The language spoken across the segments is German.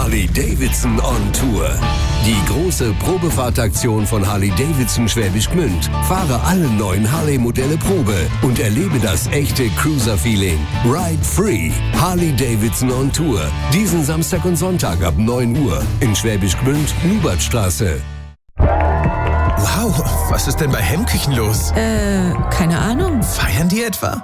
Harley-Davidson on Tour. Die große Probefahrtaktion von Harley-Davidson Schwäbisch Gmünd. Fahre alle neuen Harley-Modelle Probe und erlebe das echte Cruiser-Feeling. Ride free. Harley-Davidson on Tour. Diesen Samstag und Sonntag ab 9 Uhr in Schwäbisch Gmünd, Lubertstraße. Wow, was ist denn bei Hemmküchen los? Keine Ahnung. Feiern die etwa?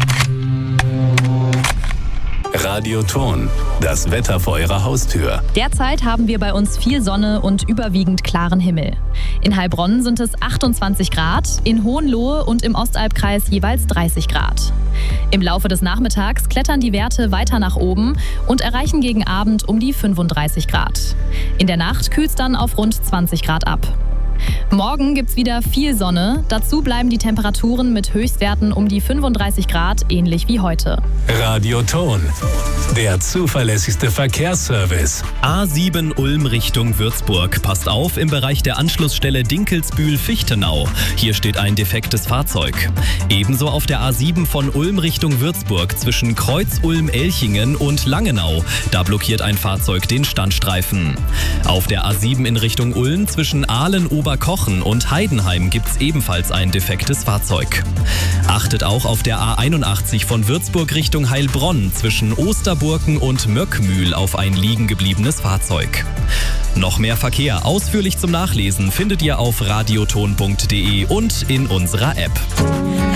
Radioton, das Wetter vor Ihrer Haustür. Derzeit haben wir bei uns viel Sonne und überwiegend klaren Himmel. In Heilbronn sind es 28 Grad, in Hohenlohe und im Ostalbkreis jeweils 30 Grad. Im Laufe des Nachmittags klettern die Werte weiter nach oben und erreichen gegen Abend um die 35 Grad. In der Nacht kühlt es dann auf rund 20 Grad ab. Morgen gibt's wieder viel Sonne. Dazu bleiben die Temperaturen mit Höchstwerten um die 35 Grad, ähnlich wie heute. Radioton, der zuverlässigste Verkehrsservice. A7 Ulm Richtung Würzburg. Passt auf im Bereich der Anschlussstelle Dinkelsbühl-Fichtenau. Hier steht ein defektes Fahrzeug. Ebenso auf der A7 von Ulm Richtung Würzburg zwischen Kreuz-Ulm-Elchingen und Langenau. Da blockiert ein Fahrzeug den Standstreifen. Auf der A7 in Richtung Ulm zwischen Aalen-Oberkochen und Heidenheim gibt's ebenfalls ein defektes Fahrzeug. Achtet auch auf der A81 von Würzburg Richtung Heilbronn zwischen Osterburken und Möckmühl auf ein liegen gebliebenes Fahrzeug. Noch mehr Verkehr ausführlich zum Nachlesen findet ihr auf radioton.de und in unserer App.